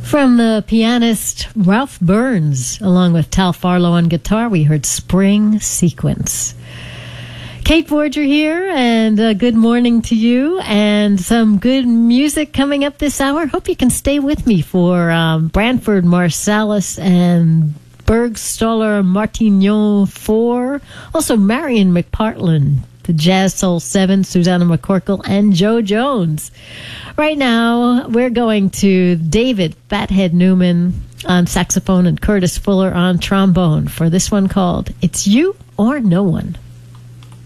From the pianist Ralph Burns, along with Tal Farlow on guitar, we heard Spring Sequence. Kate Borger here, and good morning to you, and some good music coming up this hour. Hope you can stay with me for Branford Marsalis and Bergstaller Martignon 4, also Marion McPartland, the Jazz Soul 7, Susanna McCorkle, and Joe Jones. Right now, we're going to David Fathead Newman on saxophone and Curtis Fuller on trombone for this one called It's You or No One.